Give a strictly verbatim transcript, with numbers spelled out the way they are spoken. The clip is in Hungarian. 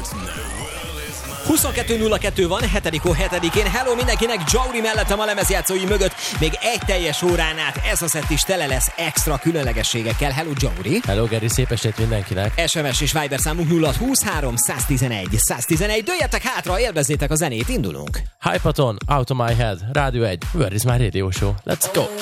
huszonkettő nulla kettő van, hetedik hó hetedikén. Hello mindenkinek, Jauri mellettem a lemezjátszói mögött. Még egy teljes órán át ez a szett is tele lesz extra különlegességekkel. Hello Jauri. Hello Geri, szép estét mindenkinek. es em es és Viber számunk nulla húszhárom száztizenegy száztizenegy. Dőljetek hátra, élvezzétek a zenét, indulunk. Hypaton, Out of My Head, Rádió egy, Where is my radio show? Let's go!